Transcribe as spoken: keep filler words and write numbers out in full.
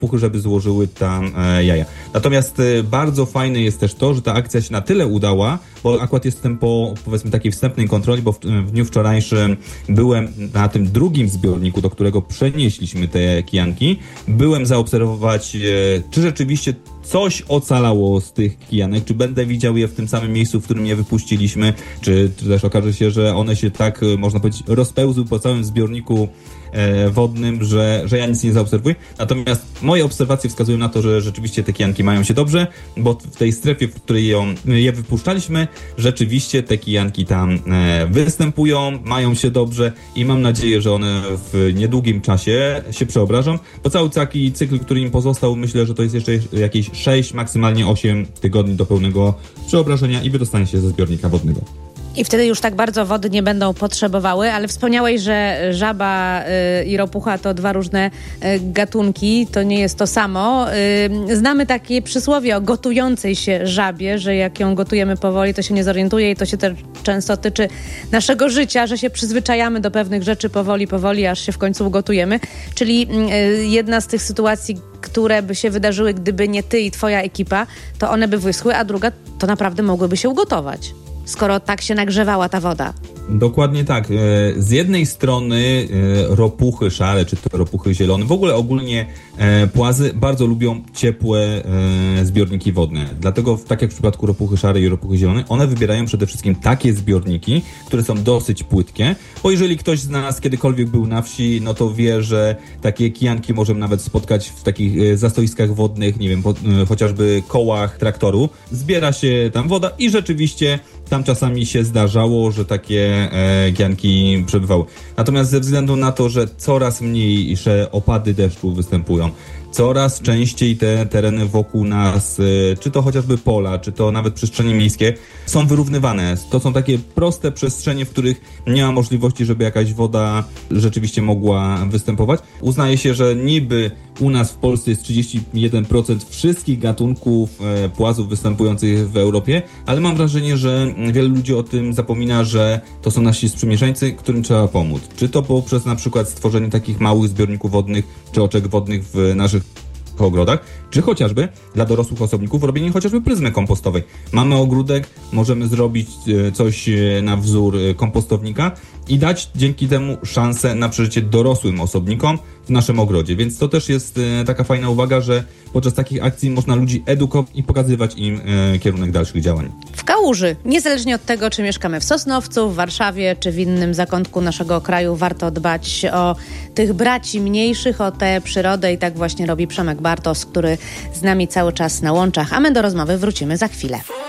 puchy, żeby złożyły tam e, jaja. Natomiast e, bardzo fajne jest też to, że ta akcja się na tyle udała, bo akurat jestem po, powiedzmy, takiej wstępnej kontroli, bo w, w dniu wczorajszym byłem na tym drugim zbiorniku, do którego przenieśliśmy te kijanki. Byłem zaobserwować, e, czy rzeczywiście coś ocalało z tych kijanek, czy będę widział je w tym samym miejscu, w którym je wypuściliśmy, czy, czy też okaże się, że one się tak, można powiedzieć, rozpełzły po całym zbiorniku e, wodnym, że, że ja nic nie zaobserwuję. Natomiast moje obserwacje wskazują na to, że rzeczywiście te kijanki mają się dobrze, bo w tej strefie, w której ją, je wypuszczaliśmy, rzeczywiście te kijanki tam e, występują, mają się dobrze i mam nadzieję, że one w niedługim czasie się przeobrażą, bo cały taki cykl, który im pozostał, myślę, że to jest jeszcze jakieś sześć, maksymalnie osiem tygodni do pełnego przeobrażenia i wydostanie się ze zbiornika wodnego. I wtedy już tak bardzo wody nie będą potrzebowały, ale wspomniałeś, że żaba y, i ropucha to dwa różne y, gatunki, to nie jest to samo. Y, znamy takie przysłowie o gotującej się żabie, że jak ją gotujemy powoli, to się nie zorientuje i to się też często tyczy naszego życia, że się przyzwyczajamy do pewnych rzeczy powoli, powoli, aż się w końcu ugotujemy. Czyli y, jedna z tych sytuacji, które by się wydarzyły, gdyby nie ty i twoja ekipa, to one by wyschły, a druga to naprawdę mogłyby się ugotować, skoro tak się nagrzewała ta woda. Dokładnie tak. Z jednej strony ropuchy szare, czy to ropuchy zielone, w ogóle ogólnie płazy bardzo lubią ciepłe zbiorniki wodne. Dlatego tak jak w przypadku ropuchy szarej i ropuchy zielonej, one wybierają przede wszystkim takie zbiorniki, które są dosyć płytkie, bo jeżeli ktoś z nas kiedykolwiek był na wsi, no to wie, że takie kijanki możemy nawet spotkać w takich zastoiskach wodnych, nie wiem, po, chociażby kołach traktoru. Zbiera się tam woda i rzeczywiście tam czasami się zdarzało, że takie e, kijanki przebywały. Natomiast ze względu na to, że coraz mniejsze opady deszczu występują, coraz częściej te tereny wokół nas, e, czy to chociażby pola, czy to nawet przestrzenie miejskie, są wyrównywane. To są takie proste przestrzenie, w których nie ma możliwości, żeby jakaś woda rzeczywiście mogła występować. Uznaje się, że niby u nas w Polsce jest trzydzieści jeden procent wszystkich gatunków e, płazów występujących w Europie, ale mam wrażenie, że wielu ludzi o tym zapomina, że to są nasi sprzymierzeńcy, którym trzeba pomóc. Czy to poprzez na przykład stworzenie takich małych zbiorników wodnych, czy oczek wodnych w naszych ogrodach, czy chociażby dla dorosłych osobników robienie chociażby pryzmy kompostowej. Mamy ogródek, możemy zrobić coś na wzór kompostownika i dać dzięki temu szansę na przeżycie dorosłym osobnikom w naszym ogrodzie. Więc to też jest taka fajna uwaga, że podczas takich akcji można ludzi edukować i pokazywać im kierunek dalszych działań. W kałuży, niezależnie od tego, czy mieszkamy w Sosnowcu, w Warszawie, czy w innym zakątku naszego kraju, warto dbać o tych braci mniejszych, o tę przyrodę i tak właśnie robi Przemek Bartos, który z nami cały czas na łączach, a my do rozmowy wrócimy za chwilę.